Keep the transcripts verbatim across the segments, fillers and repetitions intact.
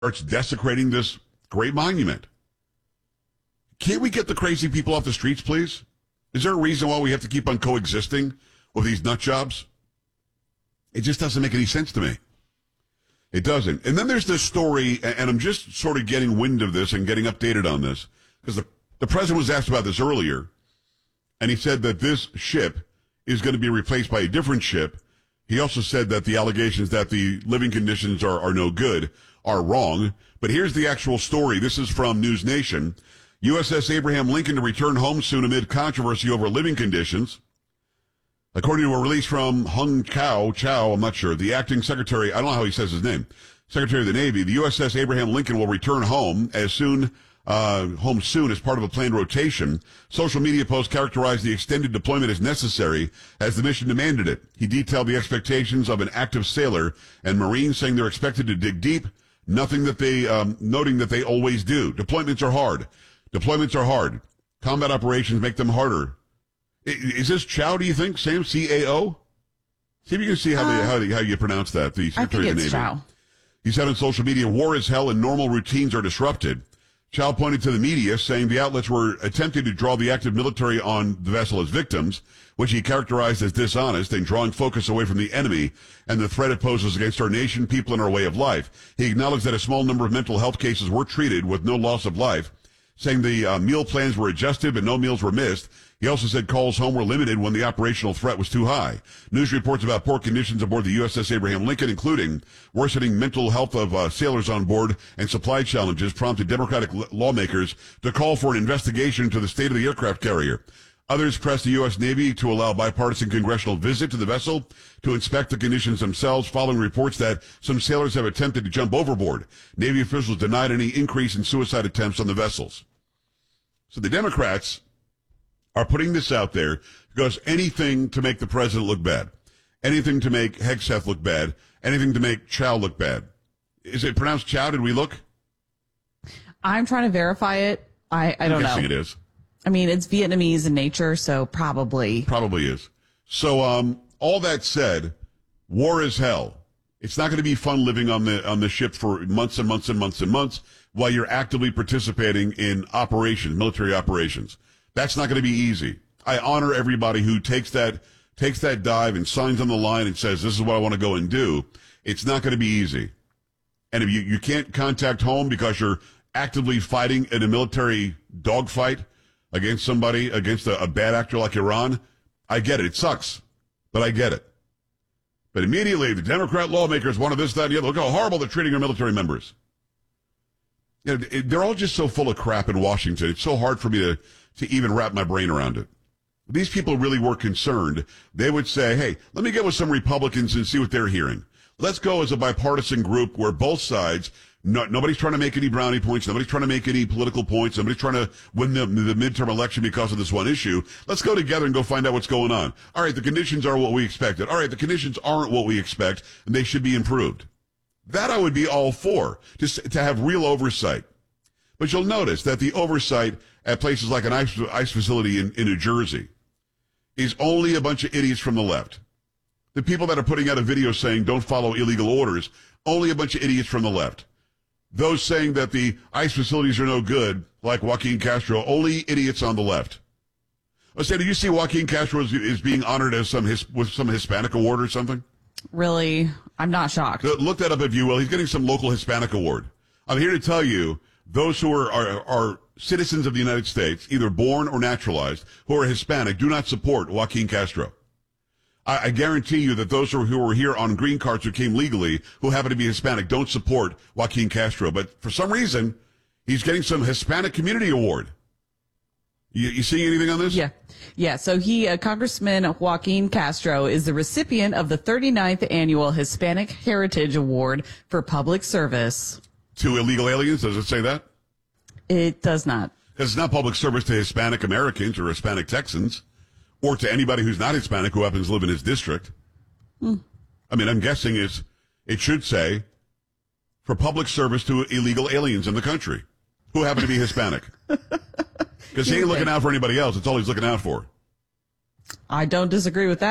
starts desecrating this great monument. Can't we get the crazy people off the streets, please? Is there a reason why we have to keep on coexisting with these nut jobs? It just doesn't make any sense to me. It doesn't. And then there's this story, and I'm just sort of getting wind of this and getting updated on this, because the, the president was asked about this earlier, and he said that this ship is going to be replaced by a different ship. He also said that the allegations that the living conditions are, are no good are wrong. But here's the actual story. This is from News Nation. U S S Abraham Lincoln to return home soon amid controversy over living conditions. According to a release from Hung Chow, Chow, I'm not sure, the acting secretary, I don't know how he says his name, Secretary of the Navy, the U S S Abraham Lincoln will return home as soon, uh, home soon as part of a planned rotation. Social media posts characterized the extended deployment as necessary as the mission demanded it. He detailed the expectations of an active sailor and Marine, saying they're expected to dig deep, nothing that they, um, noting that they always do. Deployments are hard. Deployments are hard. Combat operations make them harder. Is this Chow, do you think, Sam? C A O? See if you can see how, uh, they, how, they, how you pronounce that, the Secretary of the Navy. Chow. He said on social media, war is hell and normal routines are disrupted. Chow pointed to the media, saying the outlets were attempting to draw the active military on the vessel as victims, which he characterized as dishonest and drawing focus away from the enemy and the threat it poses against our nation, people, and our way of life. He acknowledged that a small number of mental health cases were treated with no loss of life, saying the uh, meal plans were adjusted but no meals were missed. He also said calls home were limited when the operational threat was too high. News reports about poor conditions aboard the U S S Abraham Lincoln, including worsening mental health of uh, sailors on board and supply challenges, prompted Democratic l- lawmakers to call for an investigation into the state of the aircraft carrier. Others pressed the U S Navy to allow bipartisan congressional visit to the vessel to inspect the conditions themselves, following reports that some sailors have attempted to jump overboard. Navy officials denied any increase in suicide attempts on the vessels. So the Democrats are putting this out there because anything to make the president look bad, anything to make Hegseth look bad, anything to make Chow look bad. Is it pronounced Chow? Did we look? I'm trying to verify it. I, I don't I'm know. guessing it is. I mean, it's Vietnamese in nature, so probably. Probably is. So, um, all that said, war is hell. It's not going to be fun living on the on the ship for months and months and months and months while you're actively participating in operations, military operations. That's not going to be easy. I honor everybody who takes that takes that dive and signs on the line and says, this is what I want to go and do. It's not going to be easy. And if you, you can't contact home because you're actively fighting in a military dogfight against somebody, against a, a bad actor like Iran, I get it. It sucks, but I get it. But immediately, the Democrat lawmakers wanted this, that, and the other. Look how horrible they're treating our military members. You know, it, they're all just so full of crap in Washington. It's so hard for me to, to even wrap my brain around it. If these people really were concerned, they would say, hey, let me get with some Republicans and see what they're hearing. Let's go as a bipartisan group where both sides, no, nobody's trying to make any brownie points, nobody's trying to make any political points, nobody's trying to win the, the midterm election because of this one issue. Let's go together and go find out what's going on. All right, the conditions are what we expected. All right, the conditions aren't what we expect, and they should be improved. That I would be all for, just to have real oversight. But you'll notice that the oversight at places like an ice, ice facility in, in New Jersey is only a bunch of idiots from the left. The people that are putting out a video saying don't follow illegal orders, only a bunch of idiots from the left. Those saying that the ice facilities are no good, like Joaquin Castro, only idiots on the left. I say, did you see Joaquin Castro is, is being honored as some his, with some Hispanic award or something? Really? I'm not shocked. Look that up if you will. He's getting some local Hispanic award. I'm here to tell you, those who are, are, are citizens of the United States, either born or naturalized, who are Hispanic, do not support Joaquin Castro. I, I guarantee you that those who, who are here on green cards who came legally, who happen to be Hispanic, don't support Joaquin Castro. But for some reason, he's getting some Hispanic Community Award. You, you seeing anything on this? Yeah. Yeah. So he, uh, Congressman Joaquin Castro is the recipient of the thirty-ninth Annual Hispanic Heritage Award for Public Service. To illegal aliens? Does it say that? It does not. Because it's not public service to Hispanic Americans or Hispanic Texans or to anybody who's not Hispanic who happens to live in his district. Hmm. I mean, I'm guessing it's, it should say for public service to illegal aliens in the country who happen to be Hispanic. Because he ain't looking out for anybody else. It's all he's looking out for. I don't disagree with that.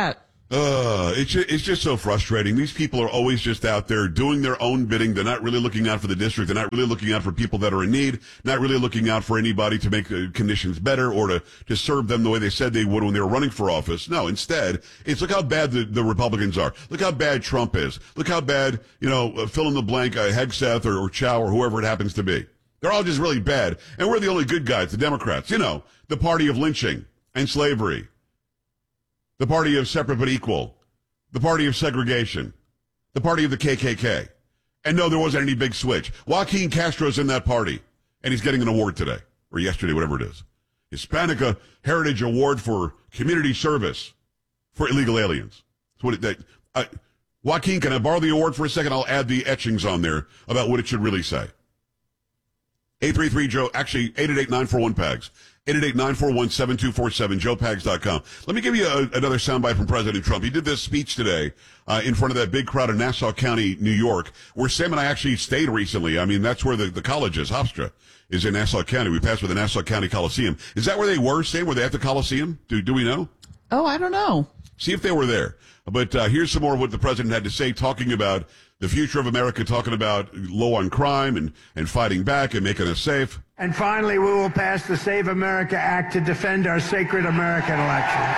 Uh, it's just, it's just so frustrating. These people are always just out there doing their own bidding. They're not really looking out for the district. They're not really looking out for people that are in need, not really looking out for anybody to make the conditions better or to, to serve them the way they said they would when they were running for office. No, instead, it's look how bad the, the Republicans are. Look how bad Trump is. Look how bad, you know, uh, fill in the blank, uh, Hegseth or, or Chow or whoever it happens to be. They're all just really bad. And we're the only good guys, the Democrats. You know, the party of lynching and slavery. The party of separate but equal. The party of segregation. The party of the K K K. And no, there wasn't any big switch. Joaquin Castro's in that party, and he's getting an award today, or yesterday, whatever it is. Hispanic uh, Heritage Award for Community Service for Illegal Aliens. That's what it, that, uh, Joaquin, can I borrow the award for a second? I'll add the etchings on there about what it should really say. eight three three Joe, actually, eight eight eight nine four one P A G S. eight eight eight nine four one seven two four seven, joe pags dot com. Let me give you a, another soundbite from President Trump. He did this speech today uh, in front of that big crowd in Nassau County, New York, where Sam and I actually stayed recently. I mean, that's where the, the college is. Hofstra is in Nassau County. We passed by the Nassau County Coliseum. Is that where they were, Sam? Were they at the Coliseum? Do, do we know? Oh, I don't know. See if they were there. But uh, here's some more of what the president had to say, talking about the future of America, talking about low on crime and, and fighting back and making us safe. And finally, we will pass the Save America Act to defend our sacred American elections.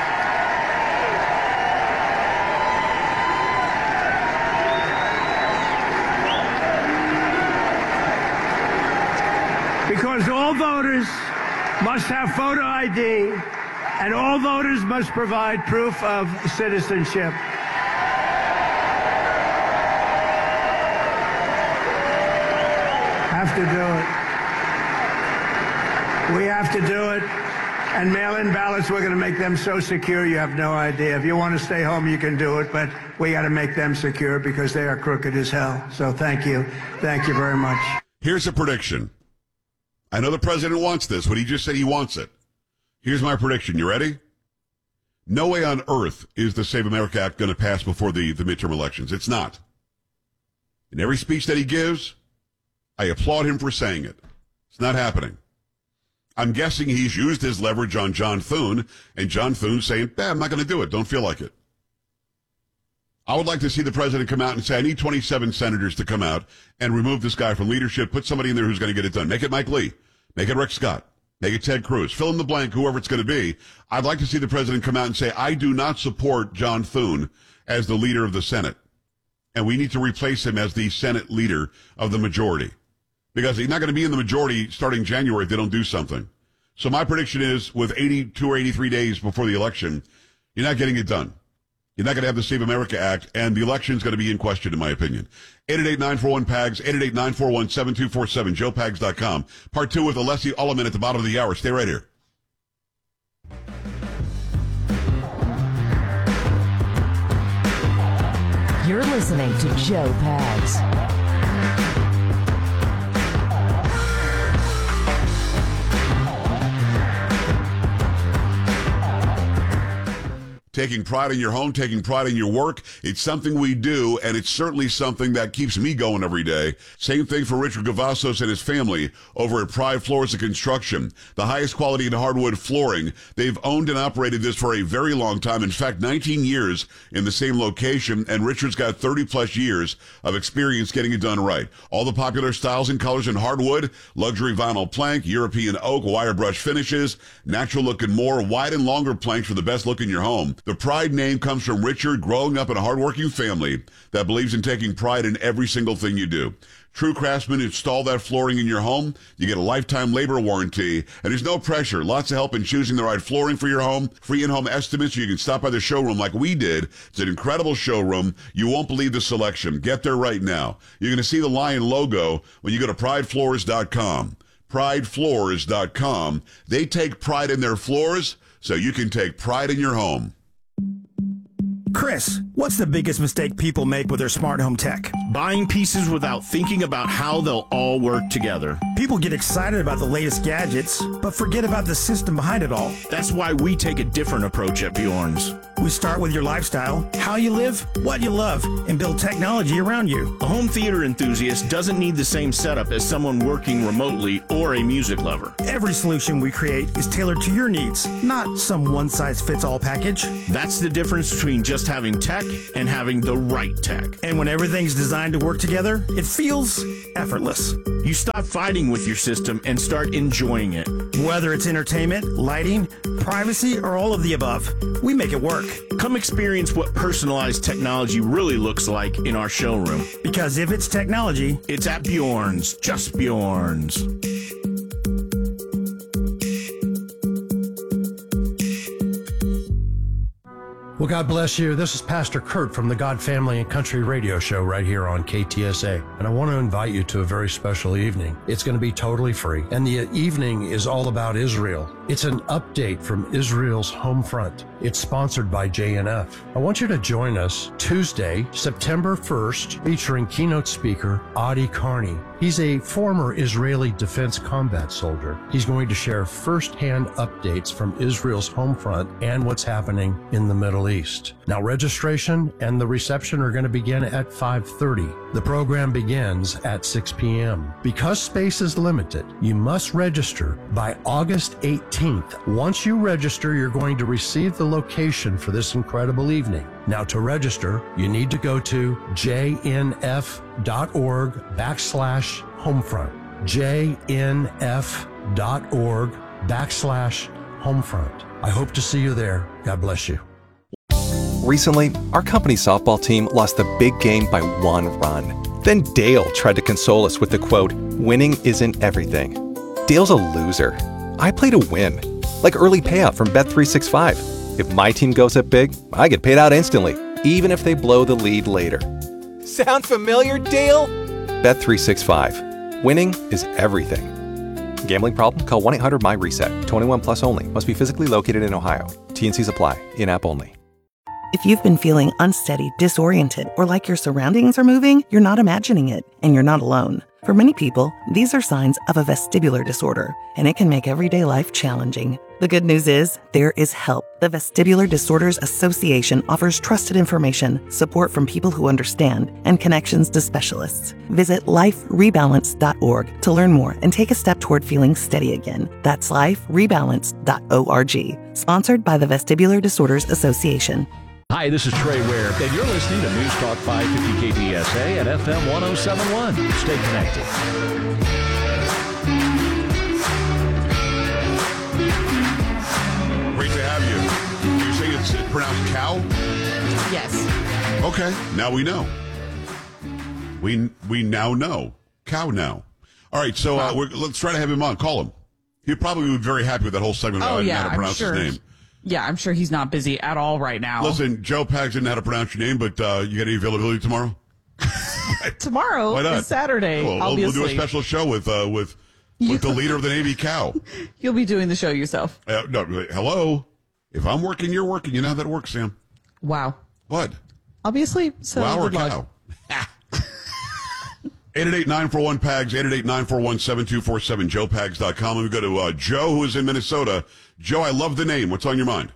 Because all voters must have photo I D, and all voters must provide proof of citizenship. Have to do it. We have to do it. And mail-in ballots, we're going to make them so secure you have no idea. If you want to stay home, you can do it, but we got to make them secure because they are crooked as hell. So thank you. Thank you very much. Here's a prediction. I know the president wants this, but he just said he wants it. Here's my prediction. You ready? No way on earth is the Save America Act going to pass before the, the midterm elections. It's not. In every speech that he gives, I applaud him for saying it. It's not happening. I'm guessing he's used his leverage on John Thune, and John Thune saying, eh, I'm not going to do it. Don't feel like it. I would like to see the president come out and say, I need twenty-seven senators to come out and remove this guy from leadership. Put somebody in there who's going to get it done. Make it Mike Lee. Make it Rick Scott. Make it Ted Cruz. Fill in the blank, whoever it's going to be. I'd like to see the president come out and say, I do not support John Thune as the leader of the Senate. And we need to replace him as the Senate leader of the majority. Because he's not going to be in the majority starting January if they don't do something. So my prediction is, with eighty-two or eighty-three days before the election, you're not getting it done. You're not going to have the Save America Act, and the election's going to be in question, in my opinion. eight eight eight nine four one P A G S, eight eight eight nine four one seven two four seven, joe pags dot com. Part two with Alessi Ulliman at the bottom of the hour. Stay right here. You're listening to Joe Pags. Taking pride in your home, taking pride in your work. It's something we do, and it's certainly something that keeps me going every day. Same thing for Richard Gavassos and his family over at Pride Floors and Construction. The highest quality in hardwood flooring. They've owned and operated this for a very long time. In fact, nineteen years in the same location, and Richard's got thirty plus years of experience getting it done right. All the popular styles and colors in hardwood, luxury vinyl plank, European oak, wire brush finishes, natural look and more, wide and longer planks for the best look in your home. The Pride name comes from Richard growing up in a hardworking family that believes in taking pride in every single thing you do. True craftsmen install that flooring in your home. You get a lifetime labor warranty, and there's no pressure. Lots of help in choosing the right flooring for your home. Free in-home estimates. You can stop by the showroom like we did. It's an incredible showroom. You won't believe the selection. Get there right now. You're going to see the lion logo when you go to pride floors dot com. pride floors dot com. They take pride in their floors, so you can take pride in your home. Chris, what's the biggest mistake people make with their smart home tech? Buying pieces without thinking about how they'll all work together. People get excited about the latest gadgets, but forget about the system behind it all. That's why we take a different approach at Bjorn's. We start with your lifestyle, how you live, what you love, and build technology around you. A home theater enthusiast doesn't need the same setup as someone working remotely or a music lover. Every solution we create is tailored to your needs, not some one-size-fits-all package. That's the difference between just having tech and having the right tech. And when everything's designed to work together, it feels effortless. You stop fighting with your system and start enjoying it. Whether it's entertainment, lighting, privacy, or all of the above, we make it work. Come experience what personalized technology really looks like in our showroom. Because if it's technology, It's at Bjorn's, just Bjorn's. Well, God bless you. This is Pastor Kurt from the God Family and Country Radio Show right here on K T S A. And I want to invite you to a very special evening. It's going to be totally free. And the evening is all about Israel. It's an update from Israel's home front. It's sponsored by J N F. I want you to join us Tuesday, September first, featuring keynote speaker Adi Carney. He's a former Israeli defense combat soldier. He's going to share firsthand updates from Israel's home front and what's happening in the Middle East. Now, registration and the reception are going to begin at five thirty. The program begins at six p.m. Because space is limited, you must register by August eighteenth. Once you register, you're going to receive the location for this incredible evening. Now, to register, you need to go to jnf.org backslash homefront. jnf.org backslash homefront. I hope to see you there. God bless you. Recently, our company softball team lost the big game by one run. Then Dale tried to console us with the quote, "Winning isn't everything." Dale's a loser. I play to win, like early payout from Bet three sixty-five. If my team goes up big, I get paid out instantly, even if they blow the lead later. Sound familiar, Dale? Bet three sixty-five. Winning is everything. Gambling problem? Call one eight hundred my reset. twenty-one plus only. Must be physically located in Ohio. T N Cs apply. In-app only. If you've been feeling unsteady, disoriented, or like your surroundings are moving, you're not imagining it, and you're not alone. For many people, these are signs of a vestibular disorder, and it can make everyday life challenging. The good news is, there is help. The Vestibular Disorders Association offers trusted information, support from people who understand, and connections to specialists. Visit life rebalance dot org to learn more and take a step toward feeling steady again. That's life rebalance dot org. Sponsored by the Vestibular Disorders Association. Hi, this is Trey Ware, and you're listening to News Talk five fifty K T S A at F M one oh seven point one. Stay connected. Great to have you. You say it's pronounced cow? Yes. Okay, now we know. We we now know. Cow now. All right, so uh, we're, let's try to have him on. Call him. He'd probably be very happy with that whole segment about Oh, yeah, how to I'm pronounce sure. his name. Yeah, I'm sure he's not busy at all right now. Listen, Joe Pags didn't know how to pronounce your name, but uh, you got any availability tomorrow? Tomorrow Why not? is Saturday, Well, we'll, obviously. we'll do a special show with uh, with with the leader of the Navy cow. You'll be doing the show yourself. Uh, no, hello. If I'm working, you're working. You know how that works, Sam. Wow. What? Obviously. So wow or good luck. cow? eight eight eight, nine four one, P A G S, eight eight eight, nine four one, seven two four seven, joe pags dot com. And we go to uh, Joe, who is in Minnesota. Joe, I love the name. What's on your mind?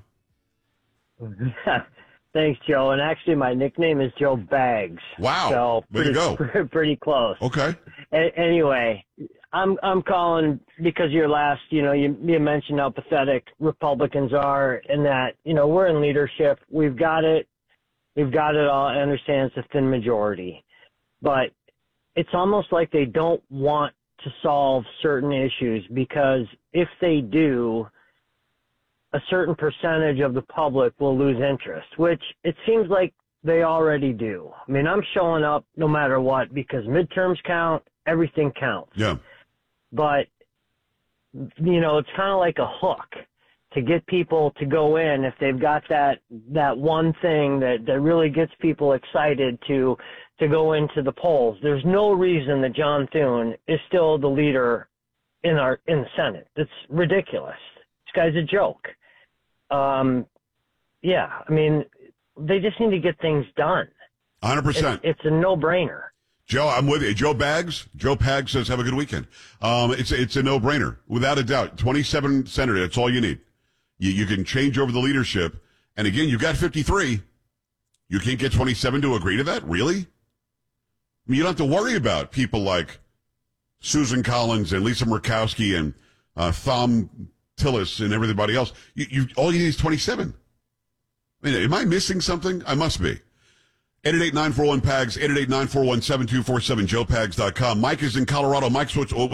Thanks, Joe. And actually, my nickname is Joe Bags. Wow. So Way to pretty, go. pretty close. Okay. A- anyway, I'm I'm calling because your last, you know, you, you mentioned how pathetic Republicans are, and that, you know, we're in leadership. We've got it. We've got it all. I understand it's a thin majority, but it's almost like they don't want to solve certain issues, because if they do, a certain percentage of the public will lose interest, which it seems like they already do. I mean, I'm showing up no matter what, because midterms count, everything counts. Yeah. But, you know, it's kind of like a hook to get people to go in if they've got that that one thing that, that really gets people excited to to go into the polls. There's no reason that John Thune is still the leader in our in the Senate. It's ridiculous. This guy's a joke. Um, yeah, I mean, they just need to get things done. one hundred percent. It's, it's a no-brainer. Joe, I'm with you. Joe Bags. Joe Pags says, have a good weekend. Um, it's, it's a no-brainer, without a doubt. twenty-seven senators, that's all you need. You, you can change over the leadership, And again, you got fifty-three. You can't get twenty-seven to agree to that? Really? I mean, you don't have to worry about people like Susan Collins and Lisa Murkowski and uh, Thom Tillis and everybody else. You, you, all you need is twenty-seven. I mean, am I missing something? I must be. eight eight eight, nine four one, P A G S, eight eight eight, nine four one, seven two four seven, joe pags dot com. Mike is in Colorado. Mike, what's,